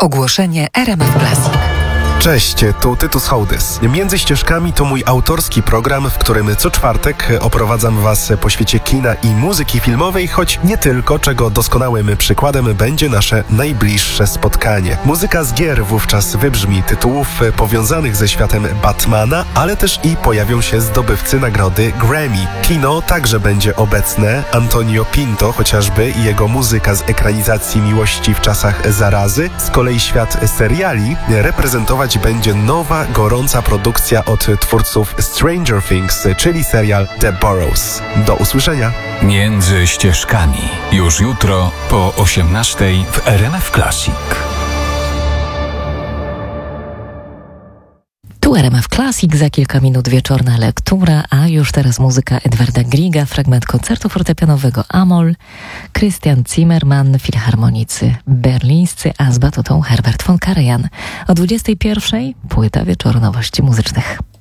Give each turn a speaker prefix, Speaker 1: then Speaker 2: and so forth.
Speaker 1: Ogłoszenie RMF Classic.
Speaker 2: Cześć, tu Tytus Hołdys. Między ścieżkami to mój autorski program, w którym co czwartek oprowadzam Was po świecie kina i muzyki filmowej, choć nie tylko, czego doskonałym przykładem będzie nasze najbliższe spotkanie. Muzyka z gier wówczas wybrzmi tytułów powiązanych ze światem Batmana, ale też i pojawią się zdobywcy nagrody Grammy. Kino także będzie obecne, Antonio Pinto chociażby i jego muzyka z ekranizacji Miłości w czasach zarazy. Z kolei świat seriali reprezentować będzie nowa, gorąca produkcja od twórców Stranger Things, czyli serial The Boroughs. Do usłyszenia.
Speaker 3: Między ścieżkami. Już jutro po 18:00 w RMF Classic.
Speaker 4: Tu RMF Classic, za kilka minut wieczorna lektura, a już teraz muzyka Edwarda Grieга, fragment koncertu fortepianowego Amol, Christian Zimmermann, filharmonicy berlińscy, a z batutą Herbert von Karajan. O 21:00 płyta wieczoru nowości muzycznych.